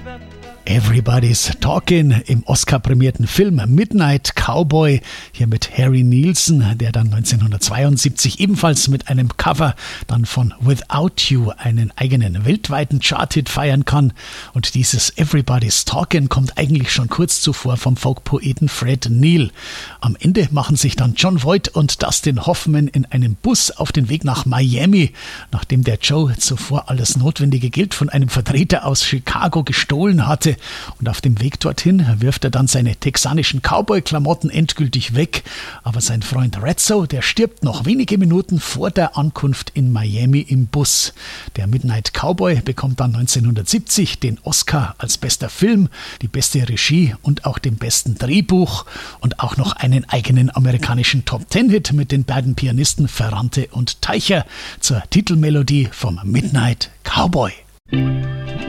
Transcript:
Everybody's Talking im Oscar-prämierten Film Midnight Cowboy, hier mit Harry Nilsson, der dann 1972 ebenfalls mit einem Cover dann von Without You einen eigenen weltweiten Chart-Hit feiern kann. Und dieses Everybody's Talking kommt eigentlich schon kurz zuvor vom Folk-Poeten Fred Neil. Am Ende machen sich dann Jon Voight und Dustin Hoffman in einem Bus auf den Weg nach Miami, nachdem der Joe zuvor alles notwendige Geld von einem Vertreter aus Chicago gestohlen hatte. Und auf dem Weg dorthin wirft er dann seine texanischen Cowboy-Klamotten endgültig weg. Aber sein Freund Ratso, der stirbt noch wenige Minuten vor der Ankunft in Miami im Bus. Der Midnight Cowboy bekommt dann 1970 den Oscar als bester Film, die beste Regie und auch den besten Drehbuch und auch noch einen eigenen amerikanischen Top-10-Hit mit den beiden Pianisten Ferrante und Teicher zur Titelmelodie vom Midnight Cowboy.